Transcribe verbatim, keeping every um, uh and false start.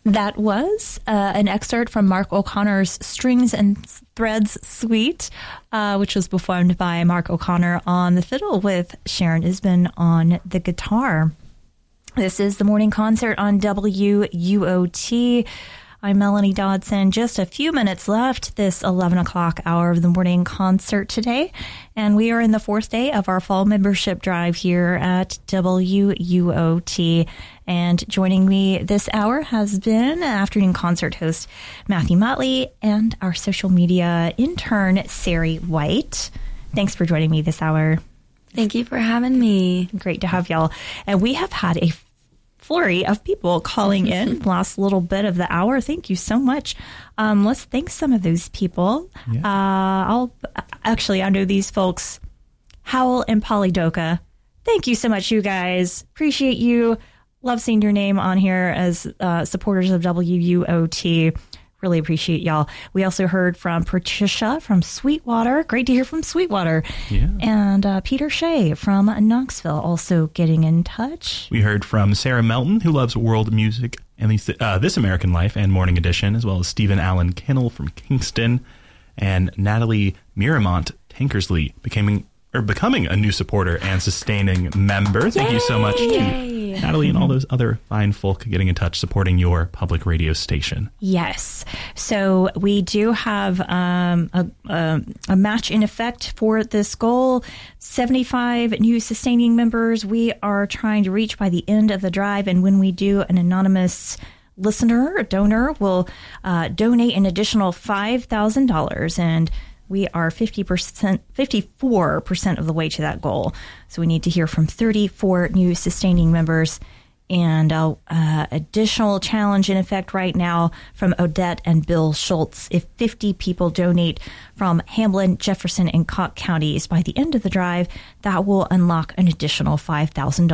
That was uh, an excerpt from Mark O'Connor's Strings and Threads Suite, uh, which was performed by Mark O'Connor on the fiddle with Sharon Isbin on the guitar. This is the morning concert on W U O T. I'm Melanie Dodson. Just a few minutes left this eleven o'clock hour of the morning concert today. And we are in the fourth day of our fall membership drive here at W U O T. And joining me this hour has been afternoon concert host Matthew Motley and our social media intern, Sari White. Thanks for joining me this hour. Thank you for having me. Great to have y'all. And we have had a flurry of people calling in the last little bit of the hour. Thank you so much. Um, let's thank some of those people. Yeah. Uh, I'll actually, I know these folks, Howell and Polydoka. Thank you so much, you guys. Appreciate you. Love seeing your name on here as uh, supporters of W U O T. Really appreciate y'all. We also heard from Patricia from Sweetwater. Great to hear from Sweetwater. Yeah. And uh, Peter Shea from Knoxville also getting in touch. We heard from Sarah Melton, who loves world music, at least uh, This American Life and Morning Edition, as well as Stephen Allen Kinnell from Kingston, and Natalie Miramont Tankersley becoming or becoming a new supporter and sustaining member. Thank Yay! you so much to Yay! Natalie and all those other fine folk getting in touch, supporting your public radio station. Yes. So we do have um, a, a, a match in effect for this goal. seventy-five new sustaining members we are trying to reach by the end of the drive. And when we do, an anonymous listener, a donor, will uh, donate an additional five thousand dollars. And we are fifty percent, fifty-four percent of the way to that goal. So we need to hear from thirty-four new sustaining members. And uh, uh, additional challenge in effect right now from Odette and Bill Schultz. If fifty people donate from Hamlin, Jefferson, and Cocke counties by the end of the drive, that will unlock an additional five thousand dollars.